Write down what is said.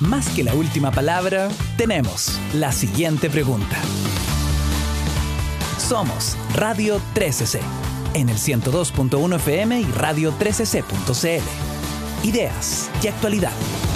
más que la última palabra, tenemos la siguiente pregunta. Somos Radio 13C, en el 102.1 FM y radio13c.cl. Ideas y actualidad.